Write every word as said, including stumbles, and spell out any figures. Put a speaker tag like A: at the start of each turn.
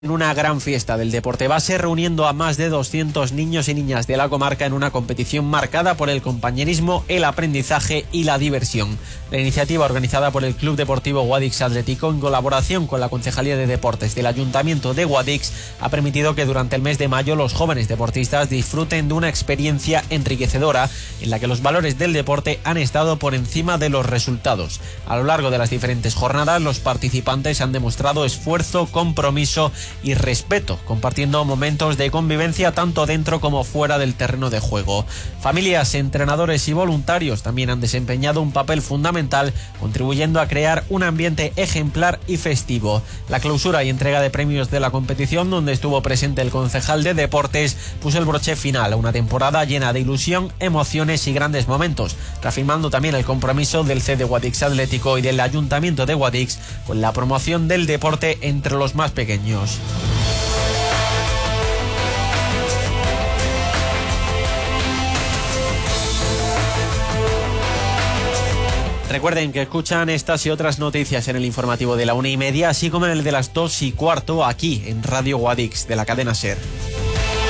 A: En una gran fiesta del deporte base, reuniendo a más de doscientos niños y niñas de la comarca en una competición marcada por el compañerismo, el aprendizaje y la diversión. La iniciativa, organizada por el Club Deportivo Guadix Atlético en colaboración con la Concejalía de Deportes del Ayuntamiento de Guadix, ha permitido que durante el mes de mayo los jóvenes deportistas disfruten de una experiencia enriquecedora en la que los valores del deporte han estado por encima de los resultados. A lo largo de las diferentes jornadas, los participantes han demostrado esfuerzo, compromiso y respeto, compartiendo momentos de convivencia tanto dentro como fuera del terreno de juego. Familias, entrenadores y voluntarios también han desempeñado un papel fundamental, contribuyendo a crear un ambiente ejemplar y festivo. La clausura y entrega de premios de la competición, donde estuvo presente el concejal de deportes, puso el broche final a una temporada llena de ilusión, emociones y grandes momentos, reafirmando también el compromiso del C D Guadix Atlético y del Ayuntamiento de Guadix con la promoción del deporte entre los más pequeños. Recuerden que escuchan estas y otras noticias en el informativo de la una y media, así como en el de las dos y cuarto, aquí en Radio Guadix de la cadena SER.